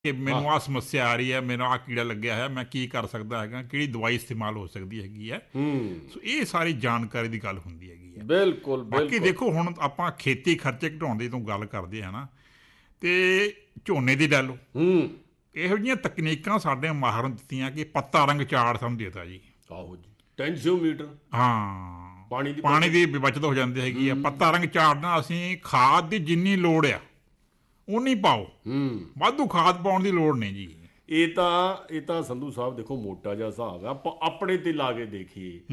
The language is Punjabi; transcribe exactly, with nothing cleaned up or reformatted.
ਕਿ ਮੈਨੂੰ ਆਹ ਸਮੱਸਿਆ ਆ ਰਹੀ ਹੈ, ਮੈਨੂੰ ਆਹ ਕੀੜਾ ਲੱਗਿਆ ਹੈ, ਮੈਂ ਕੀ ਕਰ ਸਕਦਾ ਹੈਗਾ, ਕਿਹੜੀ ਦਵਾਈ ਇਸਤੇਮਾਲ ਹੋ ਸਕਦੀ ਹੈਗੀ ਹੈ। ਹੂੰ ਸੋ ਇਹ ਸਾਰੀ ਜਾਣਕਾਰੀ ਦੀ ਗੱਲ ਹੁੰਦੀ ਹੈਗੀ ਹੈ। ਬਿਲਕੁਲ ਬਾਕੀ ਬਿਲਕੁਲ ਦੇਖੋ, ਹੁਣ ਆਪਾਂ ਖੇਤੀ ਖਰਚੇ ਘਟਾਉਣ ਦੀ ਤੋਂ ਗੱਲ ਕਰਦੇ ਹਾਂ ਨਾ, ਤੇ ਝੋਨੇ ਦੀ ਲੈ ਲਓ, ਹੂੰ ਇਹੋ ਜਿਹੀਆਂ ਤਕਨੀਕਾਂ ਸਾਡੇ ਮਾਹਰ ਨੇ ਦਿੱਤੀਆਂ ਕਿ ਪੱਤਾ ਰੰਗ ਚਾੜ ਸਾਨੂੰ ਦੇਤਾ ਜੀ। ਆਹੋ ਜੀ ਟੈਂਸੀਓਮੀਟਰ ਹਾਂ, ਪਾਣੀ ਦੀ ਪਾਣੀ ਬੱਚਤ। ਦੀ ਬਚਤ ਹੋ ਜਾਂਦੀ ਹੈਗੀ ਆ। ਹੂੰ ਪੱਤਾ ਰੰਗ ਝਾੜਨਾ, ਅਸੀਂ ਖਾਦ ਦੀ ਜਿੰਨੀ ਲੋੜ ਆ ਉਨੀ ਪਾਓ, ਹੂੰ ਵਾਧੂ ਖਾਦ ਪਾਉਣ ਦੀ ਲੋੜ ਨਹੀਂ ਜੀ। ਇਹ ਤਾਂ ਇਹ ਤਾਂ ਸੰਧੂ ਸਾਹਿਬ ਦੇਖੋ ਮੋਟਾ ਜਿਹਾ ਹਿਸਾਬ ਹੈ, ਆਪਾਂ ਆਪਣੇ ਤੇ ਲਾ ਕੇ ਦੇਖੀਏ